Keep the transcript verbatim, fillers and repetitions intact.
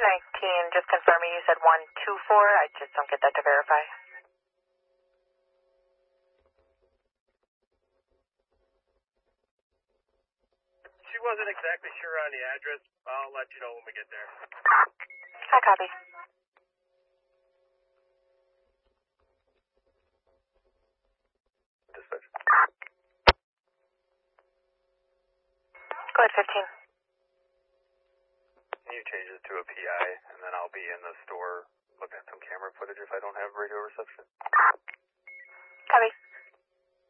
nineteen, just confirming you said one two four. I just don't get that to verify. She wasn't exactly sure on the address. I'll let you know when we get there. I copy. Dispatch. Go ahead, fifteen. Can you change it to a P I, and then I'll be in the store looking at some camera footage if I don't have radio reception? Copy.